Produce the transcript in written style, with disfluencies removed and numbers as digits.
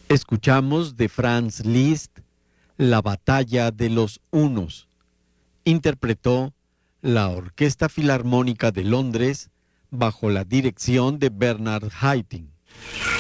Escuchamos de Franz Liszt La batalla de los Hunos. Interpretó la Orquesta Filarmónica de Londres bajo la dirección de Bernard Haitink.